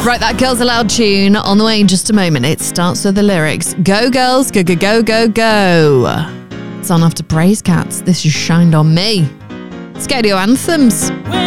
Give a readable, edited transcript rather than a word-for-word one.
Right, that Girls Aloud tune on the way in just a moment. It starts with the lyrics. Go, girls, go, go, go, go, go. It's on after Praise Cats. This is Shined on Me. Scadio Anthems.